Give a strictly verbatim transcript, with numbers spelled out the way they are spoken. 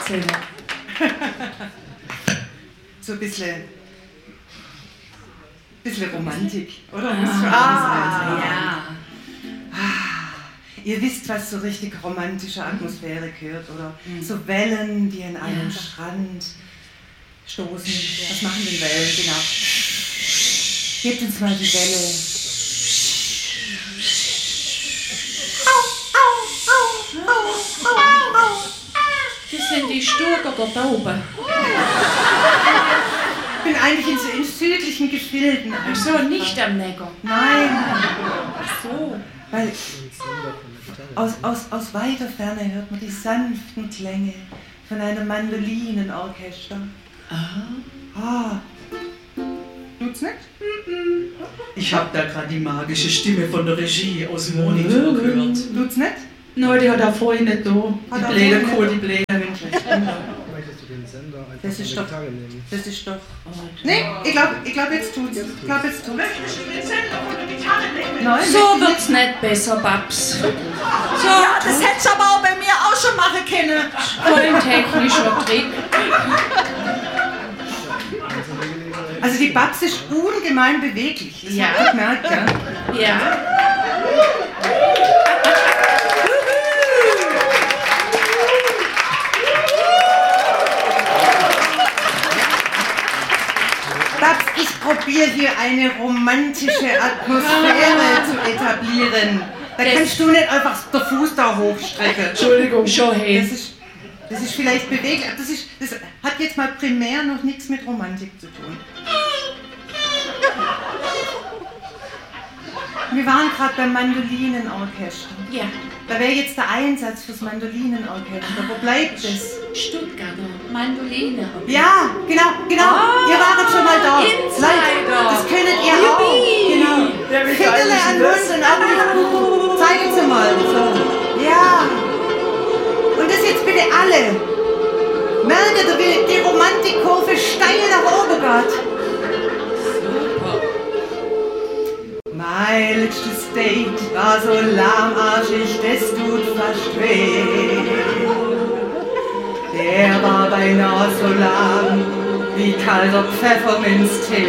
erzählen. So ein bisschen, bisschen Romantik, oder? Ah, ah, ja. Ah, ihr wisst, was zur richtig romantischer Atmosphäre gehört, oder? Mhm. So Wellen, die an einen ja. Strand stoßen. Ja. Was machen denn Wellen? Genau. Gebt uns mal die Welle. Das sind die Sturger da oben. Ich bin eigentlich in, in südlichen Gefilden. Ach so, nicht am Neckar. Nein. Ach so. Weil aus, aus, aus weiter Ferne hört man die sanften Klänge von einem Mandolinenorchester. Ah. Ah. Tut's nicht? Ich hab da gerade die magische Stimme von der Regie aus dem Monitor gehört. Tut's nicht? Nein, die hat er vorhin nicht da. Die Bläder, Kur, die Bläder. Möchtest du den Sender einfach das ist von doch, der Gitarre nehmen? das ist doch... Nee, ich glaube ich glaub, jetzt tut's. Ich glaube, jetzt tut's. Möchtest du den Sender von der Gitarre nehmen? Nein, so wird's nicht besser, Babs. So, ja, das hättest du aber auch bei mir auch schon machen können. Voll technischer Trick. Also die Babs ist ungemein beweglich. Das ja. habt ihr gemerkt, ja? Ja. Babs, ich probiere hier eine romantische Atmosphäre zu etablieren. Da das kannst du nicht einfach den Fuß da hochstrecken. Entschuldigung, schon hey. Das ist, das ist vielleicht beweglich, aber das, ist, das hat jetzt mal primär noch nichts mit Romantik zu tun. Wir waren gerade beim Mandolinenorchester. Ja. Da wäre jetzt der Einsatz fürs Mandolinenorchester. Wo bleibt es? Stuttgarter Mandoline. Ja, genau, genau. Ah, ihr waret schon mal da. Insider. Das könntet ihr auch. Genau. Fingerle an Mund und Augen. Zeigen Sie mal. So. Ja. Und das jetzt bitte alle. Merkt ihr, wie die Romantikkurve steil nach oben geht? Mein letztes Date war so lahmarschig, das tut fast weh. Der war beinahe so lahm wie kalter Pfefferminztee.